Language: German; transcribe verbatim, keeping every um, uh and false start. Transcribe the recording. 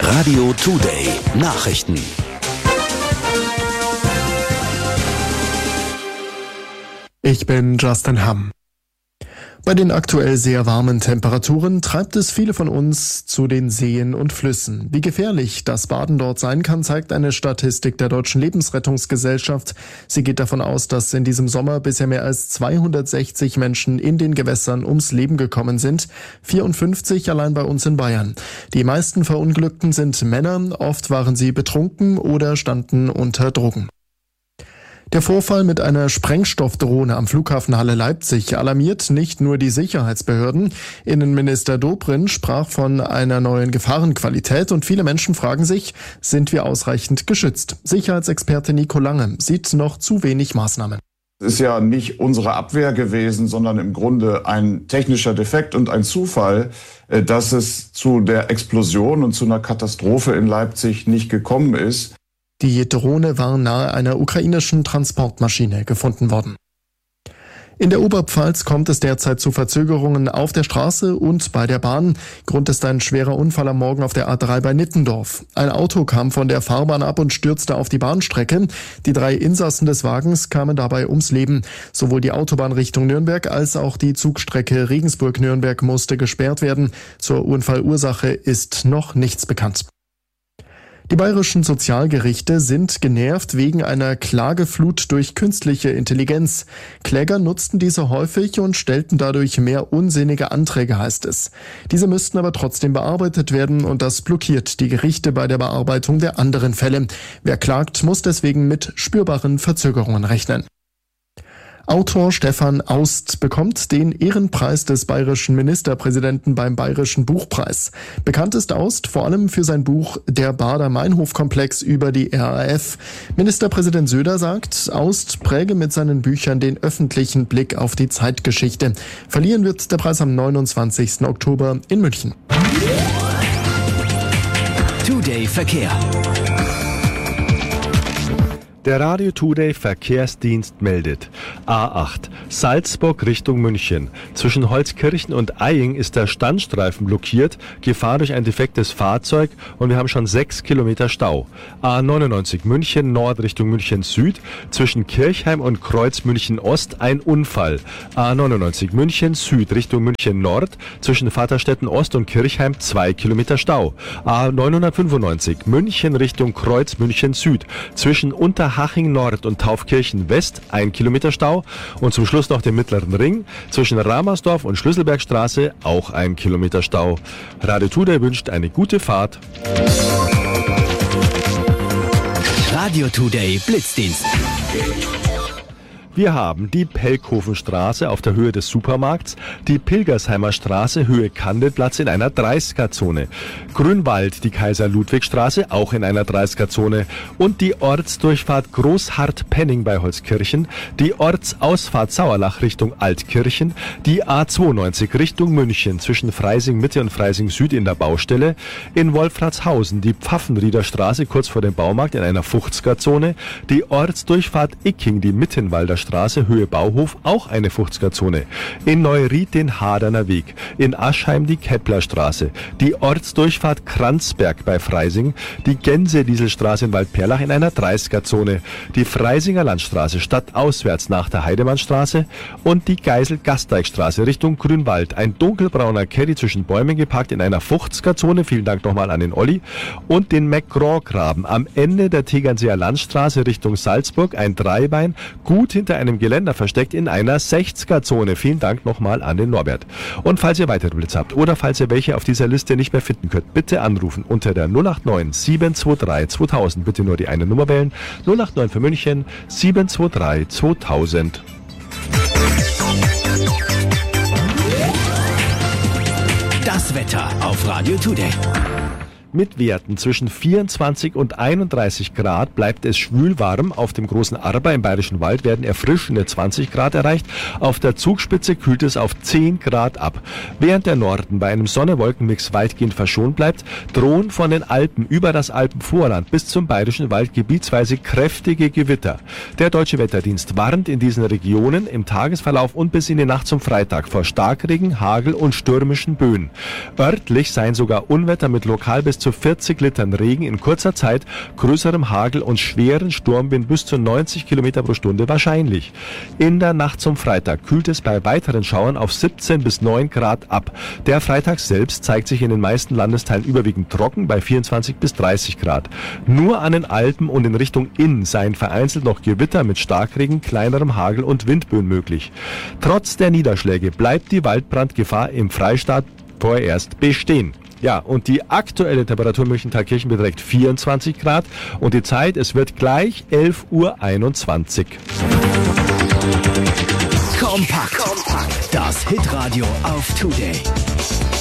Radio Today Nachrichten. Ich bin Justin Hamm. Bei den aktuell sehr warmen Temperaturen treibt es viele von uns zu den Seen und Flüssen. Wie gefährlich das Baden dort sein kann, zeigt eine Statistik der Deutschen Lebensrettungsgesellschaft. Sie geht davon aus, dass in diesem Sommer bisher mehr als zweihundertsechzig Menschen in den Gewässern ums Leben gekommen sind, vierundfünfzig allein bei uns in Bayern. Die meisten Verunglückten sind Männer, oft waren sie betrunken oder standen unter Drogen. Der Vorfall mit einer Sprengstoffdrohne am Flughafen Halle-Leipzig alarmiert nicht nur die Sicherheitsbehörden. Innenminister Dobrindt sprach von einer neuen Gefahrenqualität und viele Menschen fragen sich, sind wir ausreichend geschützt? Sicherheitsexperte Nico Lange sieht noch zu wenig Maßnahmen. Es ist ja nicht unsere Abwehr gewesen, sondern im Grunde ein technischer Defekt und ein Zufall, dass es zu der Explosion und zu einer Katastrophe in Leipzig nicht gekommen ist. Die Drohne war nahe einer ukrainischen Transportmaschine gefunden worden. In der Oberpfalz kommt es derzeit zu Verzögerungen auf der Straße und bei der Bahn. Grund ist ein schwerer Unfall am Morgen auf der A drei bei Nittendorf. Ein Auto kam von der Fahrbahn ab und stürzte auf die Bahnstrecke. Die drei Insassen des Wagens kamen dabei ums Leben. Sowohl die Autobahn Richtung Nürnberg als auch die Zugstrecke Regensburg-Nürnberg musste gesperrt werden. Zur Unfallursache ist noch nichts bekannt. Die bayerischen Sozialgerichte sind genervt wegen einer Klageflut durch künstliche Intelligenz. Kläger nutzten diese häufig und stellten dadurch mehr unsinnige Anträge, heißt es. Diese müssten aber trotzdem bearbeitet werden und das blockiert die Gerichte bei der Bearbeitung der anderen Fälle. Wer klagt, muss deswegen mit spürbaren Verzögerungen rechnen. Autor Stefan Aust bekommt den Ehrenpreis des bayerischen Ministerpräsidenten beim Bayerischen Buchpreis. Bekannt ist Aust vor allem für sein Buch Der Baader-Meinhof-Komplex über die R A F. Ministerpräsident Söder sagt, Aust präge mit seinen Büchern den öffentlichen Blick auf die Zeitgeschichte. Verliehen wird der Preis am neunundzwanzigsten Oktober in München. Today Verkehr. Der Radio Today Verkehrsdienst meldet. A acht, Salzburg Richtung München. Zwischen Holzkirchen und Eying ist der Standstreifen blockiert, Gefahr durch ein defektes Fahrzeug und wir haben schon sechs Kilometer Stau. A neunundneunzig, München Nord Richtung München Süd. Zwischen Kirchheim und Kreuz München Ost ein Unfall. A neunundneunzig, München Süd Richtung München Nord. Zwischen Vaterstetten Ost und Kirchheim zwei Kilometer Stau. A neunhundertfünfundneunzig, München Richtung Kreuz München Süd. Zwischen Unter Haching Nord und Taufkirchen West ein Kilometer Stau und zum Schluss noch den Mittleren Ring zwischen Ramersdorf und Schlüsselbergstraße auch ein Kilometer Stau. Radio Today wünscht eine gute Fahrt. Radio Today Blitzdienst. Wir haben die Pelkhofenstraße auf der Höhe des Supermarkts, die Pilgersheimer Straße Höhe Kandelplatz in einer dreißiger-Zone, Grünwald die Kaiser-Ludwig-Straße auch in einer dreißiger-Zone und die Ortsdurchfahrt Großhardt-Penning bei Holzkirchen, die Ortsausfahrt Sauerlach Richtung Altkirchen, die A zweiundneunzig Richtung München zwischen Freising Mitte und Freising Süd in der Baustelle, in Wolfratshausen die Pfaffenrieder Straße kurz vor dem Baumarkt in einer fünfziger-Zone, die Ortsdurchfahrt Icking die Mittenwalder Straße Höhe Bauhof auch eine fünfziger-Zone. In Neuried den Haderner Weg. In Aschheim die Keplerstraße. Die Ortsdurchfahrt Kranzberg bei Freising. Die Gänse-Dieselstraße in Waldperlach in einer dreißiger-Zone. Die Freisinger Landstraße stadtauswärts nach der Heidemannstraße. Und die Geisel-Gasteigstraße Richtung Grünwald. Ein dunkelbrauner Caddy zwischen Bäumen geparkt in einer fünfziger-Zone. Vielen Dank nochmal an den Olli. Und den McGraw-Graben am Ende der Tegernseer Landstraße Richtung Salzburg. Ein Dreibein. Gut hinter einem Geländer versteckt in einer sechziger-Zone. Vielen Dank nochmal an den Norbert. Und falls ihr weitere Blitz habt oder falls ihr welche auf dieser Liste nicht mehr finden könnt, bitte anrufen unter der null acht neun sieben zwei drei zweitausend. Bitte nur die eine Nummer wählen. null acht neun für München sieben zwei drei zweitausend. Das Wetter auf Radio Today. Mit Werten zwischen vierundzwanzig und einunddreißig Grad bleibt es schwül warm. Auf dem großen Arber im Bayerischen Wald werden erfrischende zwanzig Grad erreicht. Auf der Zugspitze kühlt es auf zehn Grad ab. Während der Norden bei einem Sonne-Wolken-Mix weitgehend verschont bleibt, drohen von den Alpen über das Alpenvorland bis zum Bayerischen Wald gebietsweise kräftige Gewitter. Der Deutsche Wetterdienst warnt in diesen Regionen im Tagesverlauf und bis in die Nacht zum Freitag vor Starkregen, Hagel und stürmischen Böen. Örtlich seien sogar Unwetter mit lokal bis zu vierzig Litern Regen in kurzer Zeit, größerem Hagel und schweren Sturmwind bis zu neunzig Kilometer pro Stunde wahrscheinlich. In der Nacht zum Freitag kühlt es bei weiteren Schauern auf siebzehn bis neun Grad ab. Der Freitag selbst zeigt sich in den meisten Landesteilen überwiegend trocken bei vierundzwanzig bis dreißig Grad. Nur an den Alpen und in Richtung Inn seien vereinzelt noch Gewitter mit Starkregen, kleinerem Hagel und Windböen möglich. Trotz der Niederschläge bleibt die Waldbrandgefahr im Freistaat vorerst bestehen. Ja, und die aktuelle Temperatur in München-Thalkirchen beträgt vierundzwanzig Grad und die Zeit, es wird gleich elf Uhr einundzwanzig. Kompakt. Kompakt. Das Hitradio auf Today.